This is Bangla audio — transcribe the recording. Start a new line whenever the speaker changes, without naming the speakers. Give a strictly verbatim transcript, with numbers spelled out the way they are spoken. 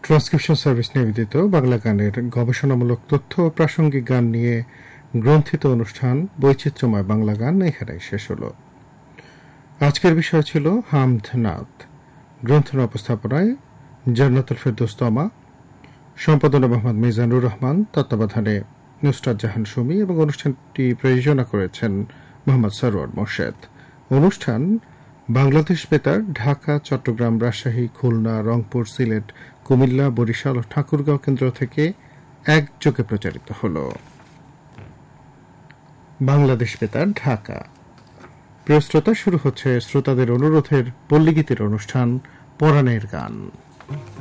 ট্রান্সক্রিপশন সার্ভিস নিবেদিত বাংলা গানের গবেষণামূলক তথ্য ও প্রাসঙ্গিক গান নিয়ে গ্রন্থিত অনুষ্ঠান বৈচিত্র্যময় বাংলা গান এখানেই শেষ হল। আজকের বিষয় ছিল হামদ নাত। গ্রন্থনা উপস্থাপনায় জান্নাতুল ফেরদৌস তমা, সম্পাদনা মোহাম্মদ মিজানুর রহমান, তত্ত্বাবধানে নুসরাত জাহান সুমি এবং অনুষ্ঠানটি প্রযোজনা করেছেন মোহাম্মদ সরওয়ার মোর্শেদ। অনুষ্ঠান বাংলাদেশ বেতার ঢাকা, চট্টগ্রাম, রাজশাহী, খুলনা, রংপুর, সিলেট, কুমিল্লা, বরিশাল ও ঠাকুরগাঁও কেন্দ্র থেকে একযোগে প্রচারিত হল। বাংলাদেশ বেতার ঢাকা। প্রিয় শ্রোতা, শুরু হচ্ছে শ্রোতাদের অনুরোধের পল্লীগীতির অনুষ্ঠান পরাণের গান।